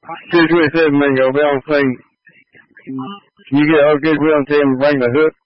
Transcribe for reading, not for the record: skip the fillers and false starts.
Kids with it and they go, well, say, you get our kids with them, tell them to bring the hook.